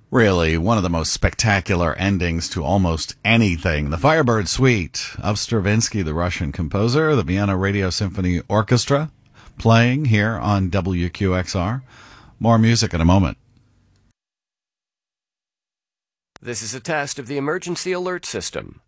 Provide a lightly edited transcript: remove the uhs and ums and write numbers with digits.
Really, one of the most spectacular endings to almost anything. The Firebird Suite of Stravinsky, the Russian composer, the Vienna Radio Symphony Orchestra, playing here on WQXR. More music in a moment. This is a test of the emergency alert system.